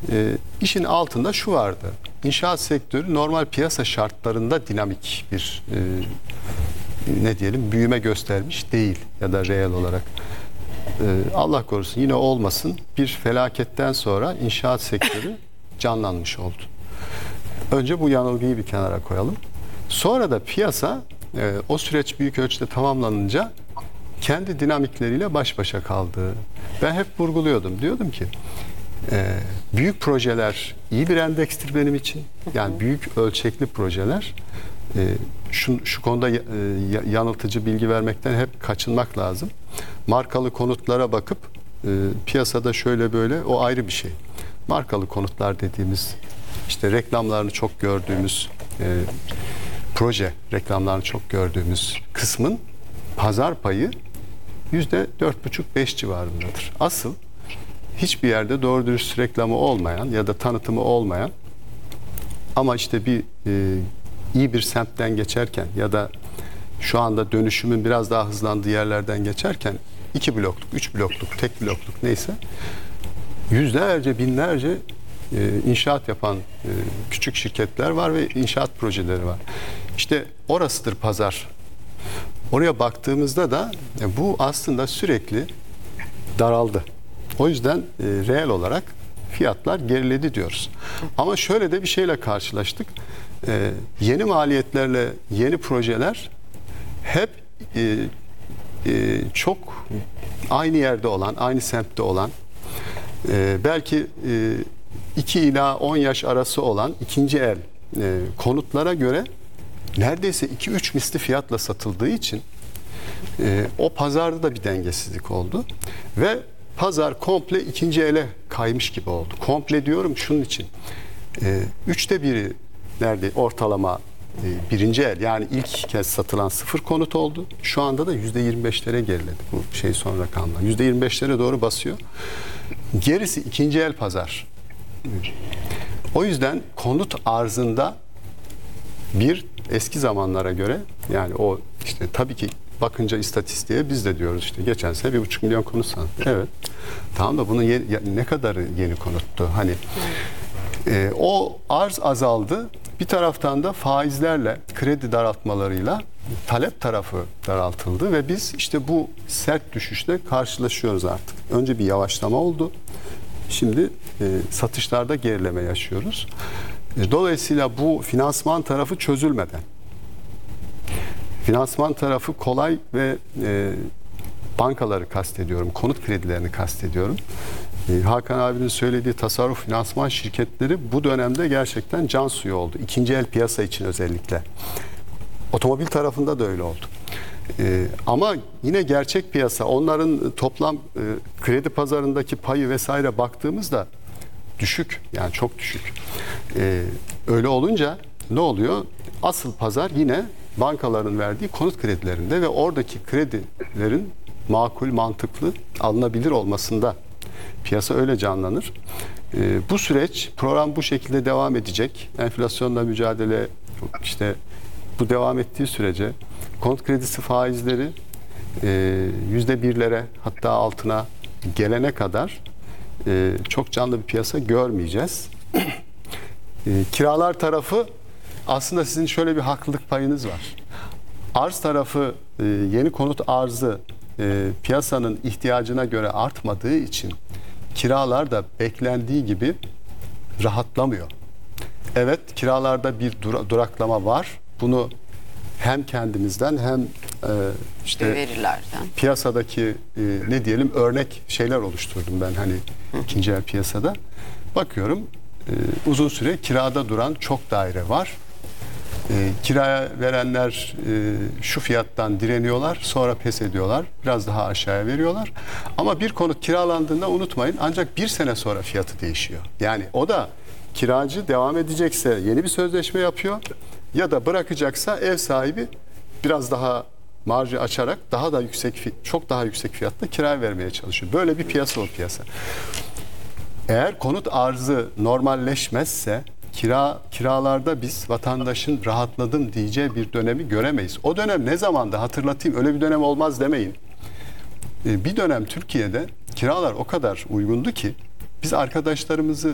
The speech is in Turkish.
işin altında şu vardı. İnşaat sektörü normal piyasa şartlarında dinamik bir ne diyelim büyüme göstermiş değil ya da reel olarak. Allah korusun yine olmasın, bir felaketten sonra inşaat sektörü canlanmış oldu. Önce bu yanılgıyı bir kenara koyalım. Sonra da piyasa o süreç büyük ölçüde tamamlanınca kendi dinamikleriyle baş başa kaldı. Ben hep vurguluyordum. Diyordum ki büyük projeler iyi bir endekstir benim için. Yani büyük ölçekli projeler. Şu konuda yanıltıcı bilgi vermekten hep kaçınmak lazım. Markalı konutlara bakıp piyasada şöyle böyle, o ayrı bir şey. Markalı konutlar dediğimiz, işte reklamlarını çok gördüğümüz, proje reklamlarını çok gördüğümüz kısmın pazar payı %4,5-5 civarındadır. Asıl hiçbir yerde doğru dürüst reklamı olmayan ya da tanıtımı olmayan ama işte iyi bir semtten geçerken ya da şu anda dönüşümün biraz daha hızlandığı yerlerden geçerken 2 blokluk, 3 blokluk, tek blokluk neyse yüzlerce, binlerce inşaat yapan küçük şirketler var ve inşaat projeleri var. İşte orasıdır pazar. Oraya baktığımızda da bu aslında sürekli daraldı. O yüzden reel olarak fiyatlar geriledi diyoruz. Ama şöyle de bir şeyle karşılaştık. Yeni maliyetlerle yeni projeler hep çok aynı yerde olan, aynı semtte olan, belki 2 ila 10 yaş arası olan ikinci el konutlara göre neredeyse 2-3 misli fiyatla satıldığı için o pazarda da bir dengesizlik oldu ve pazar komple ikinci ele kaymış gibi oldu. Komple diyorum şunun için. 3'te 1'i nerede ortalama birinci el, yani ilk kez satılan sıfır konut oldu. Şu anda da %25'lere geriledi bu şey son rakamlar. %25'lere doğru basıyor. Gerisi ikinci el pazar. O yüzden konut arzında bir eski zamanlara göre, yani o işte tabii ki bakınca istatistiğe biz de diyoruz işte geçen sene 1,5 milyon konut sattık. Evet. Tamam da bunun ne kadar yeni konuttu? Hani o arz azaldı. Bir taraftan da faizlerle, kredi daraltmalarıyla talep tarafı daraltıldı ve biz işte bu sert düşüşle karşılaşıyoruz artık. Önce bir yavaşlama oldu. Şimdi satışlarda gerileme yaşıyoruz. Dolayısıyla bu finansman tarafı çözülmeden, finansman tarafı kolay ve bankaları kastediyorum, konut kredilerini kastediyorum. Hakan abinin söylediği tasarruf finansman şirketleri bu dönemde gerçekten can suyu oldu. İkinci el piyasa için özellikle. Otomobil tarafında da öyle oldu. Ama yine gerçek piyasa, onların toplam kredi pazarındaki payı vesaire baktığımızda düşük, yani çok düşük. Öyle olunca ne oluyor? Asıl pazar yine bankaların verdiği konut kredilerinde ve oradaki kredilerin makul, mantıklı, alınabilir olmasında piyasa öyle canlanır. Bu süreç, program bu şekilde devam edecek. Enflasyonla mücadele, işte bu devam ettiği sürece konut kredisi faizleri %1'lere hatta altına gelene kadar çok canlı bir piyasa görmeyeceğiz. Kiralar tarafı aslında sizin şöyle bir haklılık payınız var. Arz tarafı, yeni konut arzı piyasanın ihtiyacına göre artmadığı için kiralar da beklendiği gibi rahatlamıyor. Evet, kiralarda bir duraklama var. Bunu hem kendimizden hem işte verilerden, piyasadaki ne diyelim örnek şeyler oluşturdum ben hani ikinci el piyasada. Bakıyorum uzun süre kirada duran çok daire var. Kiraya verenler şu fiyattan direniyorlar, sonra pes ediyorlar, biraz daha aşağıya veriyorlar. Ama bir konut kiralandığında unutmayın, ancak bir sene sonra fiyatı değişiyor. Yani o da kiracı devam edecekse yeni bir sözleşme yapıyor ya da bırakacaksa ev sahibi biraz daha marjı açarak daha da yüksek, çok daha yüksek fiyatta kira vermeye çalışıyor. Böyle bir piyasa o piyasa. Eğer konut arzı normalleşmezse kiralarda biz vatandaşın rahatladım diyeceği bir dönemi göremeyiz. O dönem ne zamanda hatırlatayım, öyle bir dönem olmaz demeyin. Bir dönem Türkiye'de kiralar o kadar uygundu ki biz arkadaşlarımızı